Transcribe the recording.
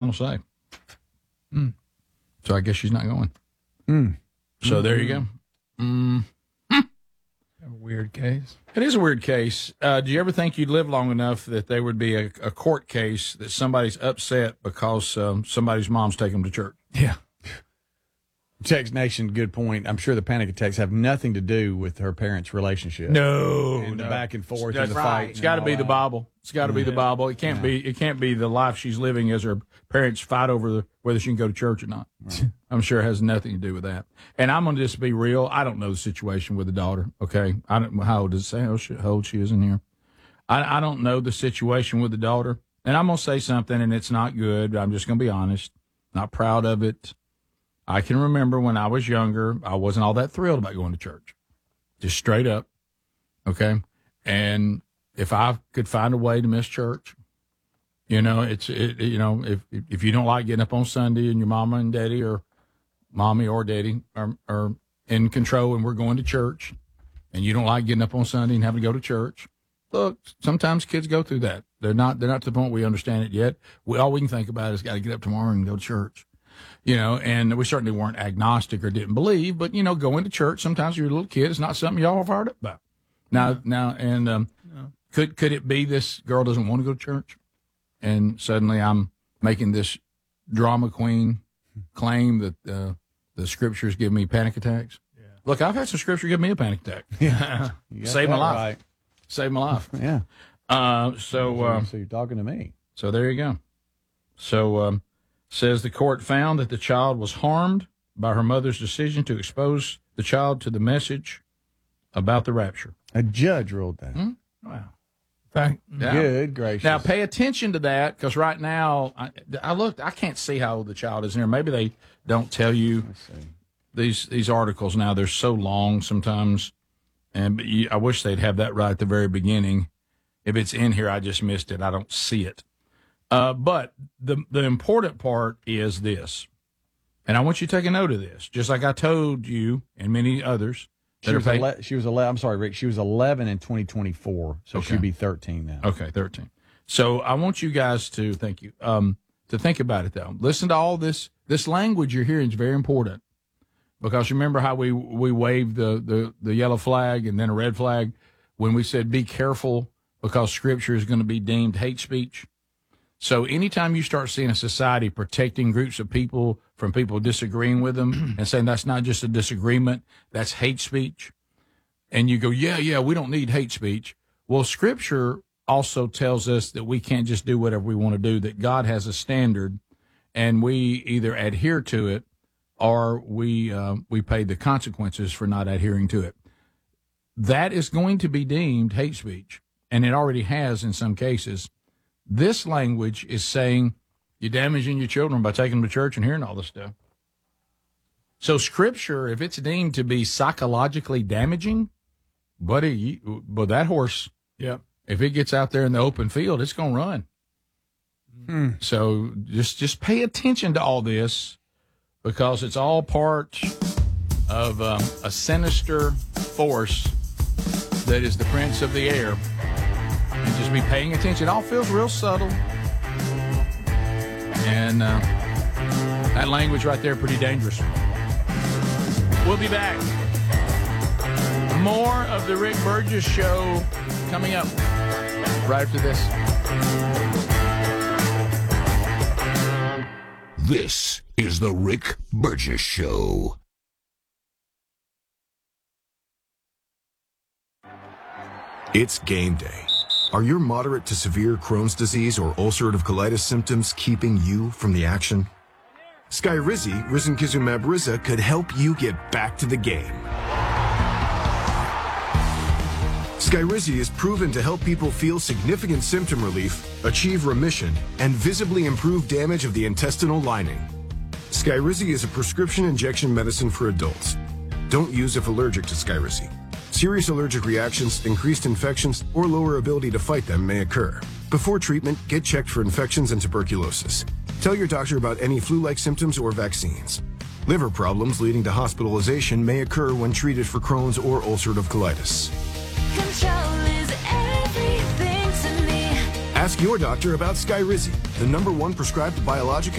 I'm going to say. So I guess she's not going. So there you go. A weird case. It is a weird case. Do you ever think you'd live long enough that there would be a court case that somebody's upset because somebody's mom's taking them to church? Yeah. Text Nation, good point. I'm sure the panic attacks have nothing to do with her parents' relationship. No, The back and forth That's and the right. fight. It's got to be the Bible. It's got to be the Bible. It can't be. It can't be the life she's living as her parents fight over whether she can go to church or not. Right. I'm sure it has nothing to do with that. And I'm going to just be real. I don't know the situation with the daughter. Okay, I don't. How old does it say? How old she is in here? I don't know the situation with the daughter. And I'm going to say something, and it's not good. I'm just going to be honest. Not proud of it. I can remember when I was younger, I wasn't all that thrilled about going to church. Just straight up. Okay. And if I could find a way to miss church, if you don't like getting up on Sunday and your mama and daddy or mommy or daddy are in control and we're going to church and you don't like getting up on Sunday and having to go to church, look, sometimes kids go through that. They're not to the point we understand it yet. All we can think about is got to get up tomorrow and go to church. And we certainly weren't agnostic or didn't believe, but, going to church, sometimes you're a little kid, it's not something y'all are fired up about. Could it be this girl doesn't want to go to church? And suddenly I'm making this drama queen claim that the scriptures give me panic attacks. Yeah. Look, I've had some scripture give me a panic attack. Yeah. Save my life. Right. Save my life. Yeah. So you're talking to me. So there you go. So, says the court found that the child was harmed by her mother's decision to expose the child to the message about the rapture. A judge ruled that. Wow. Good gracious. Now, pay attention to that, because right now, I looked, I can't see how old the child is in there. Maybe they don't tell you these articles now. They're so long sometimes, and I wish they'd have that right at the very beginning. If it's in here, I just missed it. I don't see it. But the important part is this, and I want you to take a note of this, just like I told you and many others. She was 11. I'm sorry, Rick. She was 11 in 2024, so she'd be 13 now. Okay, 13. So I want you guys to thank you to think about it though. Listen to all this language you're hearing is very important, because remember how we waved the yellow flag and then a red flag when we said be careful because Scripture is going to be deemed hate speech. So anytime you start seeing a society protecting groups of people from people disagreeing with them and saying that's not just a disagreement, that's hate speech, and you go, yeah, we don't need hate speech. Well, Scripture also tells us that we can't just do whatever we want to do, that God has a standard, and we either adhere to it or we pay the consequences for not adhering to it. That is going to be deemed hate speech, and it already has in some cases. This language is saying you're damaging your children by taking them to church and hearing all this stuff. So Scripture, if it's deemed to be psychologically damaging, buddy, that horse, if it gets out there in the open field, it's going to run. So just pay attention to all this, because it's all part of a sinister force that is the prince of the air. And just be paying attention. It all feels real subtle. And that language right there, pretty dangerous. We'll be back. More of the Rick Burgess Show coming up right after this. This is the Rick Burgess Show. It's game day. Are your moderate to severe Crohn's disease or ulcerative colitis symptoms keeping you from the action? Skyrizi, risankizumab Riza, could help you get back to the game. Skyrizi is proven to help people feel significant symptom relief, achieve remission, and visibly improve damage of the intestinal lining. Skyrizi is a prescription injection medicine for adults. Don't use if allergic to Skyrizi. Serious allergic reactions, increased infections, or lower ability to fight them may occur. Before treatment, get checked for infections and tuberculosis. Tell your doctor about any flu-like symptoms or vaccines. Liver problems leading to hospitalization may occur when treated for Crohn's or ulcerative colitis. Control is everything to me. Ask your doctor about Skyrizi, the #1 prescribed biologic